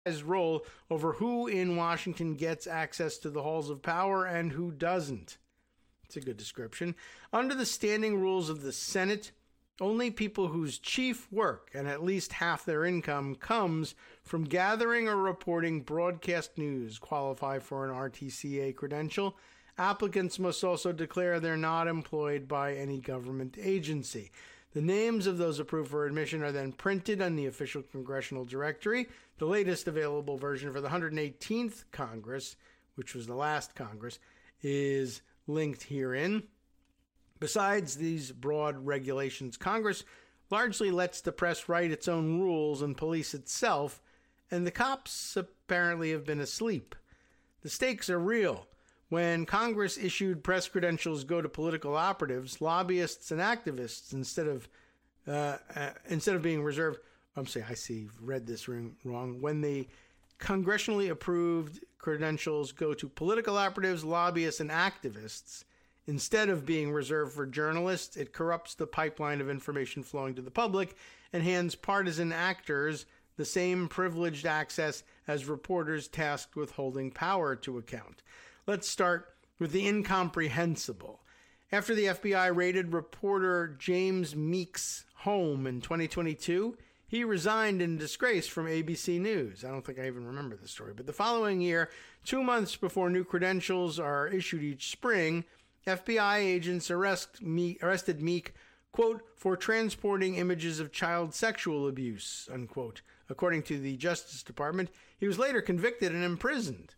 role over who in Washington gets access to the halls of power and who doesn't. It's a good description. Under the standing rules of the Senate, only people whose chief work and at least half their income comes from gathering or reporting broadcast news qualify for an RTCA credential. Applicants must also declare they're not employed by any government agency. The names of those approved for admission are then printed on the official congressional directory. The latest available version for the 118th Congress, which was the last Congress, is linked herein. Besides these broad regulations, Congress largely lets the press write its own rules and police itself, and the cops apparently have been asleep. The stakes are real. When Congress issued press credentials go to political operatives, lobbyists, and activists instead of being reserved. Read this wrong. When the congressionally approved credentials go to political operatives, lobbyists, and activists, instead of being reserved for journalists, it corrupts the pipeline of information flowing to the public and hands partisan actors the same privileged access as reporters tasked with holding power to account. Let's start with the incomprehensible. After the FBI raided reporter James Meek's home in 2022, he resigned in disgrace from ABC News. I don't think I even remember the story. But the following year, 2 months before new credentials are issued each spring, FBI agents arrested Meek, quote, for transporting images of child sexual abuse, unquote. According to the Justice Department, he was later convicted and imprisoned.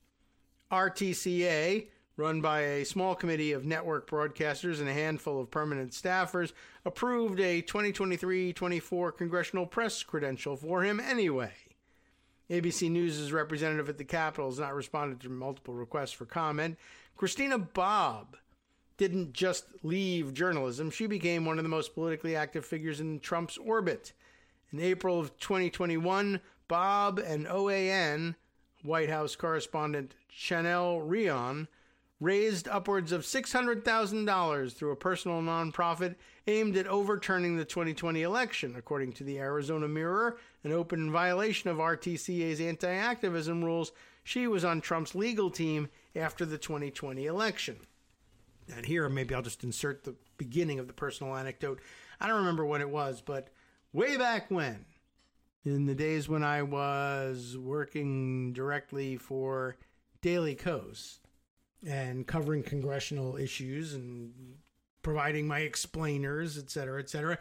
RTCA, run by a small committee of network broadcasters and a handful of permanent staffers, approved a 2023-24 congressional press credential for him anyway. ABC News' representative at the Capitol has not responded to multiple requests for comment. Christina Bobb didn't just leave journalism. She became one of the most politically active figures in Trump's orbit. In April of 2021, Bobb and OAN, White House correspondent Chanel Rion, raised upwards of $600,000 through a personal nonprofit aimed at overturning the 2020 election, according to the Arizona Mirror, an open violation of RTCA's anti-activism rules. She was on Trump's legal team after the 2020 election. And here, maybe I'll just insert the beginning of the personal anecdote. I don't remember when it was, but way back when, in the days when I was working directly for Daily Kos and covering congressional issues and providing my explainers, et cetera,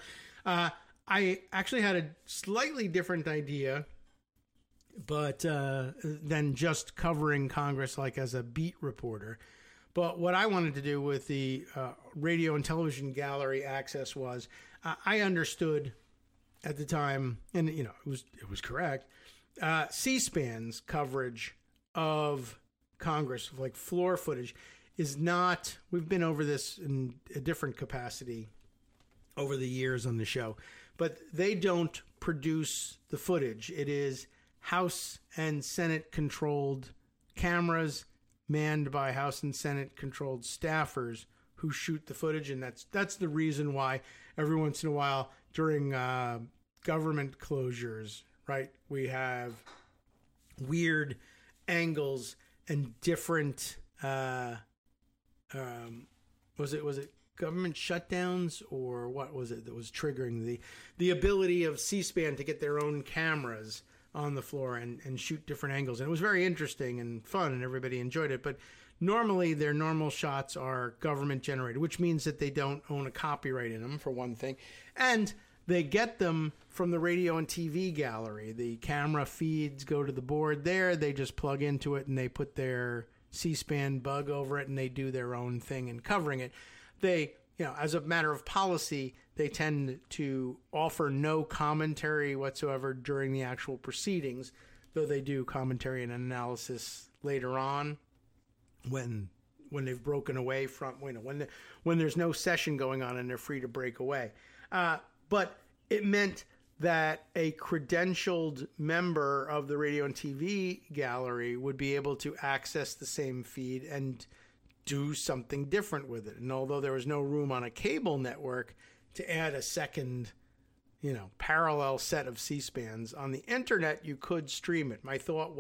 I actually had a slightly different idea, but than just covering Congress like as a beat reporter. But what I wanted to do with the radio and television gallery access was I understood at the time, and you know it was correct, C-SPAN's coverage of Congress, like floor footage, is not. We've been over this in a different capacity over the years on the show, but they don't produce the footage. It is House and Senate controlled cameras manned by House and Senate controlled staffers who shoot the footage. And that's the reason why every once in a while during government closures, right, we have weird angles and different, was it government shutdowns or what was it that was triggering the ability of C-SPAN to get their own cameras on the floor and shoot different angles. And it was very interesting and fun and everybody enjoyed it. But normally their normal shots are government generated, which means that they don't own a copyright in them, for one thing. And they get them from the radio and TV gallery. The camera feeds go to the board there. They just plug into it and they put their C-SPAN bug over it and they do their own thing in covering it. They, you know, as a matter of policy, they tend to offer no commentary whatsoever during the actual proceedings, though they do commentary and analysis later on when they've broken away from, you know, when there's no session going on and they're free to break away. But it meant that a credentialed member of the radio and TV gallery would be able to access the same feed and do something different with it. And although there was no room on a cable network to add a second, you know, parallel set of C-SPANs, on the internet you could stream it. My thought